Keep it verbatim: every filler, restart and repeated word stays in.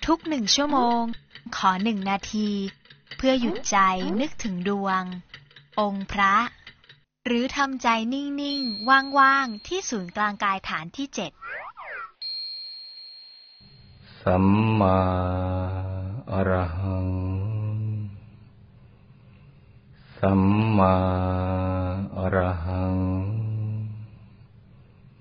ทุกหนึ่งชั่วโมงขอหนึ่งนาทีเพื่อหยุดใจนึกถึงดวงองค์พระหรือทำใจนิ่งๆว่างๆที่ศูนย์กลางกายฐานที่เจ็ดสัมมาอรหังสัมมาอรหัง